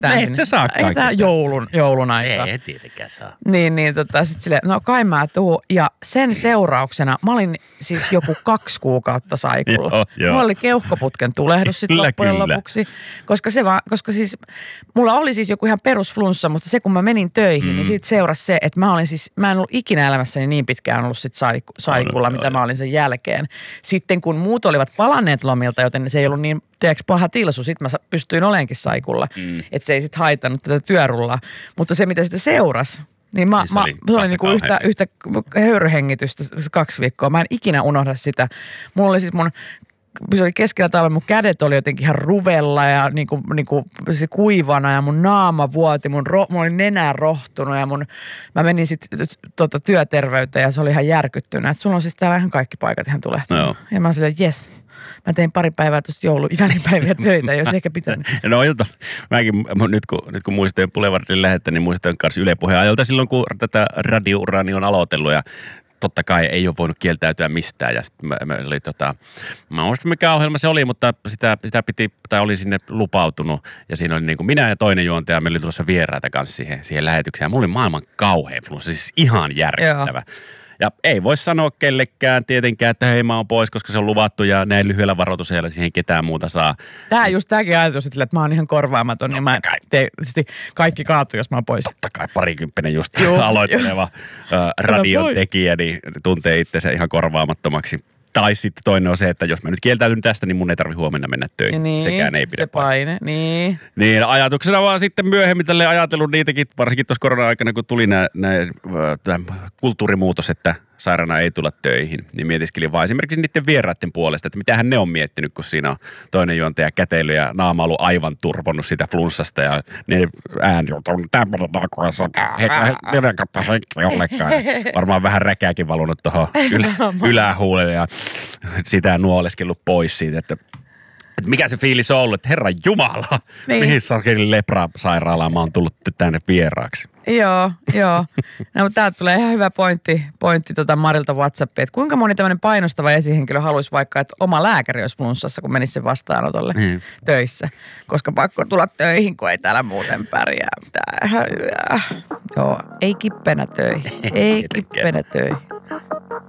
Et sä saa kaikkea. Ei tää joulun aikaa. Ei tietenkään saa. Niin, sit silleen, no kai mä tuu. Ja sen seurauksena mä olin siis joku 2 kuukautta saikulla. Joo. Mulla oli keuhkoputken tulehdus sit loppujen lopuksi. Koska siis, mulla oli siis joku ihan perusflunssa, mutta se kun mä menin töihin, niin siitä seurasi se, että mä en ollut ikinä elämässäni niin pitkään ollut sit saikulla, mitä mä olin sen jälkeen. Sitten kun muut olivat palanneet lomilta, joten se ei ollut niin paha tilsu, sit mä pystyin olenkin saikulla. Että se ei sit haitannut tätä työrullaa. Mutta se, mitä sitä seurasi, niin se oli niinku yhtä höyryhengitystä 2 viikkoa. Mä en ikinä unohda sitä. Mulla oli siis se oli keskellä talvea, mun kädet oli jotenkin ihan ruvella ja niinku se kuivana ja mun naama vuoti, mulla oli nenä rohtunut ja mä menin sitten työterveyteen ja se oli ihan järkyttynyt. Että sulla on siis täällä ihan kaikki paikat ihan tulehtunut. No. Ja mä olin silleen, jes. Mä tein pari päivää tuosta välipäiviä töitä, jos ehkä pitänyt. No mäkin nyt kun muistan Boulevardin lähettä, niin muistan myös Yle Puheen ajalta silloin, kun tätä radiourani on aloitellut ja totta kai ei ole voinut kieltäytyä mistään. Ja sitten mä muistan mikä ohjelma se oli, mutta sitä piti, tai oli sinne lupautunut. Ja siinä oli niin kuin minä ja toinen juontaja, meillä oli tulossa vieraita kanssa siihen lähetykseen. Ja mulla oli maailman kauhean flunssa, siis ihan järkyttävä. Ja ei voi sanoa kellekään tietenkään, että hei mä oon pois, koska se on luvattu ja näin lyhyellä varoitusajalla siihen ketään muuta saa. Tämäkin ajatus, että mä oon ihan korvaamaton ja mä kaikki kaatuu, jos mä oon pois. Totta kai 20 just aloitteleva radion tekijä, niin tuntee itsensä ihan korvaamattomaksi. Tai sitten toinen on se, että jos mä nyt kieltäydyn tästä, niin mun ei tarvi huomenna mennä töihin. Niin, sekään ei pidä se paine, niin. Niin, ajatuksena vaan sitten myöhemmin tälle ajatellut niitäkin, varsinkin tuossa korona-aikana, kun tuli nämä kulttuurimuutos, että sairaana ei tulla töihin, niin mietiskelin vaan esimerkiksi niiden vieraiden puolesta, että mitähän ne on miettinyt, kun siinä on toinen juontaja käteily ja naama ollut aivan turvonnut sitä flunssasta ja ne ääni on tämmöinen nakoissa, ollenkaan. Varmaan vähän räkääkin valunut tuohon ylähuulelle ja sitä nuoleskellut pois siitä, että mikä se fiilis on ollut, että herran jumala, mihin saakeli leprasairaalaan mä oon tullut tänne vieraaksi. Joo. No, mutta täältä tulee ihan hyvä pointti Marilta WhatsAppiin, että kuinka moni tämmöinen painostava esihenkilö haluaisi vaikka, että oma lääkäri olisi flunssassa, kun menisi sen vastaanotolle töissä. Koska pakko tulla töihin, kun ei täällä muuten pärjää. Joo, ei kippenä töihin.